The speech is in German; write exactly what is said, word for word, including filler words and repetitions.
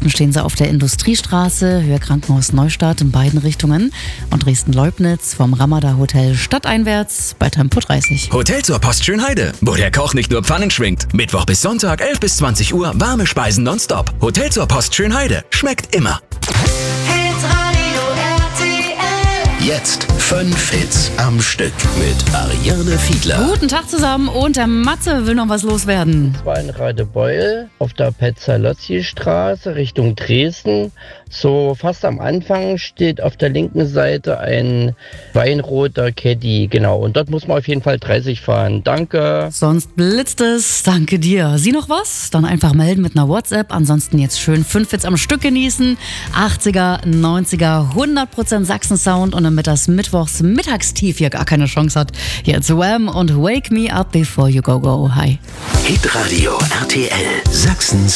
Dresden stehen sie auf der Industriestraße, Höhe Krankenhaus Neustadt in beiden Richtungen. Und Dresden-Leubnitz vom Ramada Hotel stadteinwärts bei Tempo dreißig. Hotel zur Post Schönheide, wo der Koch nicht nur Pfannen schwingt. Mittwoch bis Sonntag, elf bis zwanzig Uhr, warme Speisen nonstop. Hotel zur Post Schönheide, schmeckt immer. Jetzt fünf Hits am Stück mit Ariane Fiedler. Guten Tag zusammen und der Matze will noch was loswerden. Es war in Radebeul auf der Petzalozzi-Straße Richtung Dresden. So fast am Anfang steht auf der linken Seite ein weinroter Caddy. Genau, und dort muss man auf jeden Fall dreißig fahren. Danke. Sonst blitzt es. Danke dir. Sie noch was? Dann einfach melden mit einer WhatsApp. Ansonsten jetzt schön fünf Hits am Stück genießen. achtziger, neunziger, hundert Prozent Sachsen-Sound und damit das Mittwochs Mittagstief hier gar keine Chance hat. Jetzt Wham und Wake Me Up Before You Go Go. Hi. Hitradio R T L Sachsen